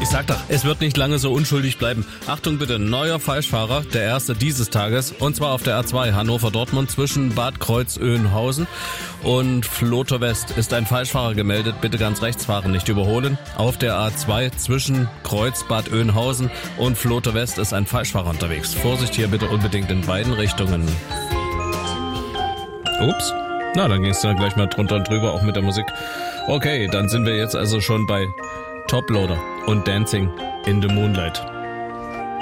Ich sag doch, es wird nicht lange so unschuldig bleiben. Achtung bitte, neuer Falschfahrer, der erste dieses Tages, und zwar auf der A2 Hannover-Dortmund zwischen Bad Kreuznachhausen und Vlotho West ist ein Falschfahrer gemeldet. Bitte ganz rechts fahren, nicht überholen. Auf der A2 zwischen Kreuz Bad Oeynhausen und Vlotho West ist ein Falschfahrer unterwegs. Vorsicht hier bitte unbedingt in beiden Richtungen. Ups. Na, dann ging es dann gleich mal drunter und drüber, auch mit der Musik. Okay, dann sind wir jetzt also schon bei Toploader und Dancing in the Moonlight.